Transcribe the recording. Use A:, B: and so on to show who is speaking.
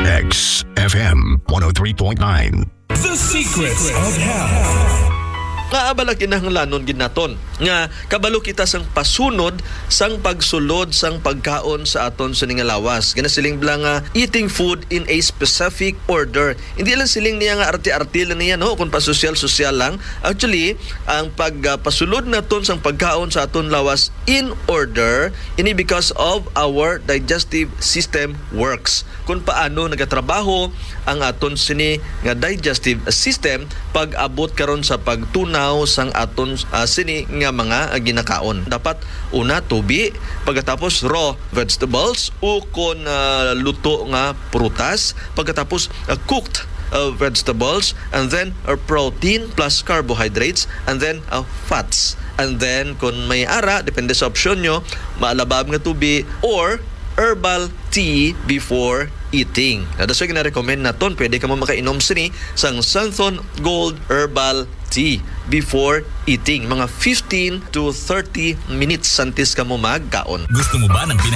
A: FM 103.9.
B: The Secrets of Health.
C: Nga abala kinahanglanon gid naton nga kabalo kita sang pasunod sang pagsulod sang pagkaon sa aton sa lawas. Gana siling blang eating food in a specific order. Hindi lang siling niya nga arti-arti lang niya no kung pa-social lang. Actually, ang pagpasulod naton sang pagkaon sa aton lawas in order ini because of our digestive system works. Kung paano nagatrabaho ang aton sini nga digestive system pag abot karon sa pagtunaw sang aton sini nga mga ginakaon. Dapat una tubi, pagkatapos raw vegetables o kon luto nga prutas, pagkatapos cooked vegetables, and then protein plus carbohydrates, and then fats. And then kung may ara, depende sa opsyon nyo, maalabab nga tubi or herbal tea before eating. That's why gina-recommend naton, pwede ka mo makainom sini sang Santhon Gold Herbal Tea before eating. Mga 15 to 30 minutes santis ka mo magkaon.
B: Gusto mo ba ng